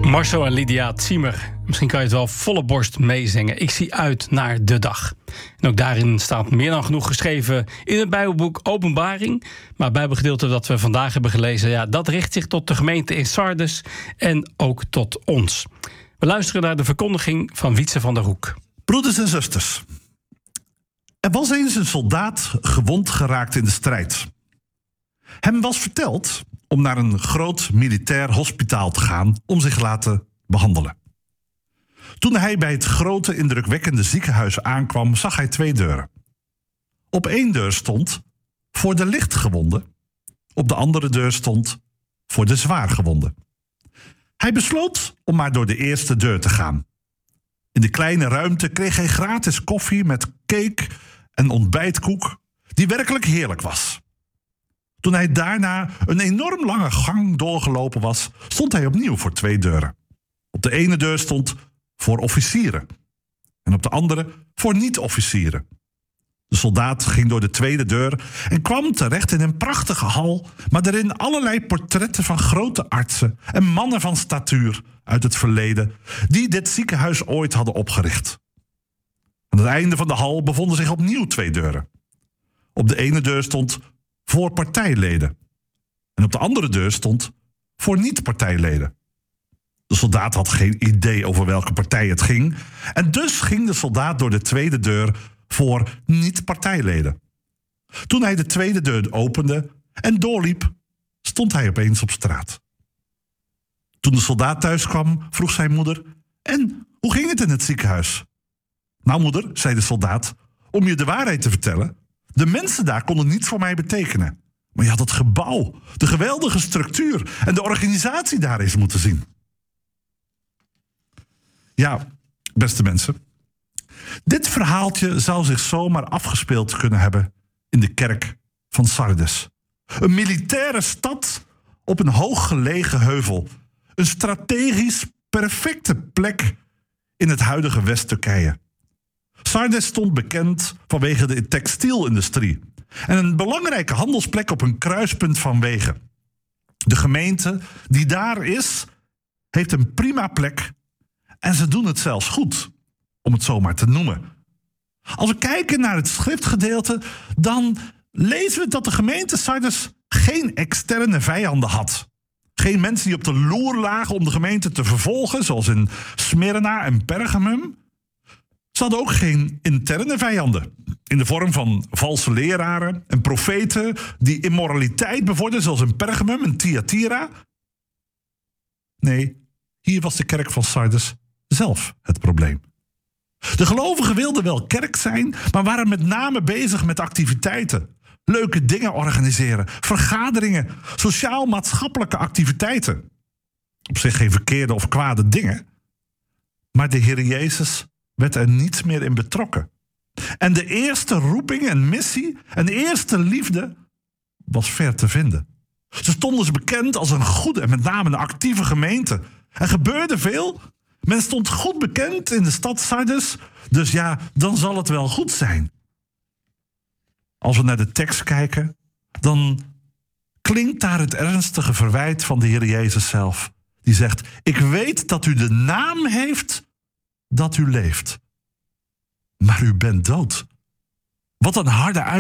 Marcel en Lydia Ziemer. Misschien kan je het wel volle borst meezingen. Ik zie uit naar de dag. En ook daarin staat meer dan genoeg geschreven in het Bijbelboek Openbaring. Maar het Bijbelgedeelte dat we vandaag hebben gelezen, ja, dat richt zich tot de gemeente in Sardes en ook tot ons. We luisteren naar de verkondiging van Wietse van der Hoek. Broeders en zusters, er was eens een soldaat gewond geraakt in de strijd. Hem was verteld om naar een groot militair hospitaal te gaan om zich te laten behandelen. Toen hij bij het grote, indrukwekkende ziekenhuis aankwam, zag hij 2 deuren. Op 1 deur stond voor de lichtgewonden, op de andere deur stond voor de zwaargewonden. Hij besloot om maar door de eerste deur te gaan. In de kleine ruimte kreeg hij gratis koffie met cake en ontbijtkoek, die werkelijk heerlijk was. Toen hij daarna een enorm lange gang doorgelopen was, stond hij opnieuw voor 2 deuren. Op de ene deur stond voor officieren en op de andere voor niet-officieren. De soldaat ging door de tweede deur en kwam terecht in een prachtige hal, maar daarin allerlei portretten van grote artsen en mannen van statuur uit het verleden die dit ziekenhuis ooit hadden opgericht. Aan het einde van de hal bevonden zich opnieuw 2 deuren. Op de ene deur stond voor partijleden en op de andere deur stond voor niet-partijleden. De soldaat had geen idee over welke partij het ging en dus ging de soldaat door de tweede deur voor niet-partijleden. Toen hij de tweede deur opende en doorliep, stond hij opeens op straat. Toen de soldaat thuis kwam, vroeg zijn moeder: "En, hoe ging het in het ziekenhuis?" "Nou, moeder," zei de soldaat, "om je de waarheid te vertellen, de mensen daar konden niets voor mij betekenen. Maar je had het gebouw, de geweldige structuur en de organisatie daar eens moeten zien." Ja, beste mensen, dit verhaaltje zou zich zomaar afgespeeld kunnen hebben in de kerk van Sardes. Een militaire stad op een hooggelegen heuvel. Een strategisch perfecte plek in het huidige West-Turkije. Sardes stond bekend vanwege de textielindustrie en een belangrijke handelsplek op een kruispunt van wegen. De gemeente die daar is, heeft een prima plek en ze doen het zelfs goed, om het zo maar te noemen. Als we kijken naar het schriftgedeelte, dan lezen we dat de gemeente Sardes geen externe vijanden had. Geen mensen die op de loer lagen om de gemeente te vervolgen, zoals in Smyrna en Pergamum. Ze hadden ook geen interne vijanden, in de vorm van valse leraren en profeten die immoraliteit bevorderden, zoals in Pergamum en Thyatira. Nee, hier was de kerk van Sardes zelf het probleem. De gelovigen wilden wel kerk zijn, maar waren met name bezig met activiteiten. Leuke dingen organiseren, vergaderingen, sociaal-maatschappelijke activiteiten. Op zich geen verkeerde of kwade dingen. Maar de Heer Jezus werd er niet meer in betrokken. En de eerste roeping en missie en eerste liefde was ver te vinden. Ze stonden dus bekend als een goede en met name een actieve gemeente. Er gebeurde veel. Men stond goed bekend in de stad Sardes. Dus ja, dan zal het wel goed zijn. Als we naar de tekst kijken, dan klinkt daar het ernstige verwijt van de Heer Jezus zelf. Die zegt: "Ik weet dat u de naam heeft dat u leeft. Maar u bent dood." Wat een harde